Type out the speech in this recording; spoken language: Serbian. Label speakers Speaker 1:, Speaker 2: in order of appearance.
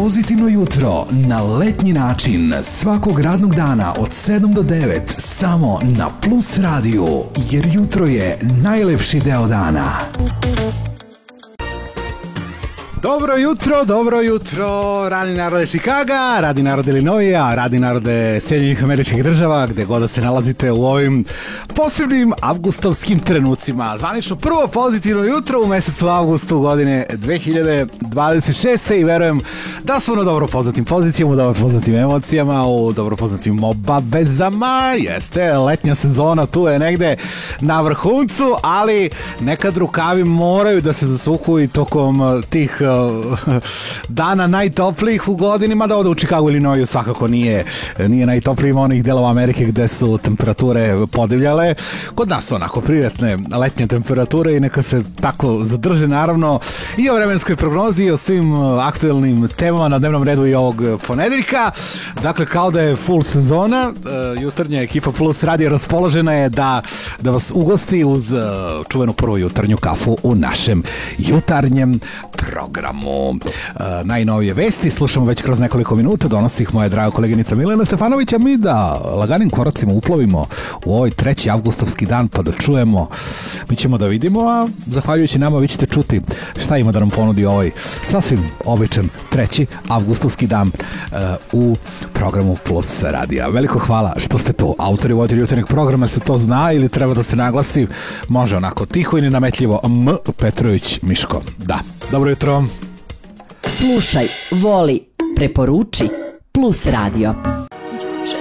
Speaker 1: Pozitivno jutro na letnji način svakog radnog dana od 7 do 9 samo na Plus radiju, jer jutro je najlepši deo dana. Dobro jutro, radi narode Chicaga, radi narode Illinoisa, radi narode Sjedinjenih Američkih Država, gde god da se nalazite u ovim posebnim avgustovskim trenucima. Zvanično prvo pozitivno jutro u mesecu avgustu godine 2026. i verujem da smo na dobro poznatim pozicijama, u dobro poznatim emocijama, u dobro poznatim obavezama. Jeste, letnja sezona tu je negde na vrhuncu, ali nekad rukavi moraju da se zasuku i tokom tih dana najtoplijih u godini, mada ovde u Chicagu ili Illinoisu svakako nije najtopliji, ima onih delova Amerike gde su temperature podivljale. Kod nas su onako prijetne letnje temperature i neka se tako zadrže, naravno i o vremenskoj prognozi i o svim aktuelnim temama na dnevnom redu i ovog ponedeljka. Dakle, kao da je full sezona, jutarnja ekipa Plus radija raspoložena je da vas ugosti uz čuvenu prvu jutarnju kafu u našem jutarnjem programu. Najnovije vesti slušamo već kroz nekoliko minuta, donosi ih moja draga koleginica Milena Stefanović, a mi da laganim koracima uplovimo u ovaj 3. avgustovski dan pa da čujemo, mi ćemo da vidimo, a zahvaljujući nama vi ćete čuti šta ima da nam ponudi ovaj sasvim običan 3. avgustovski dan u programu Plus radija. Veliko hvala što ste tu. Autori voditelji jutarnjeg programa se to zna ili treba da se naglasi, može onako tiho ili nametljivo, Petrović Miško. Da, dobro jutro.
Speaker 2: Slušaj, voli, preporuči, Plus radio.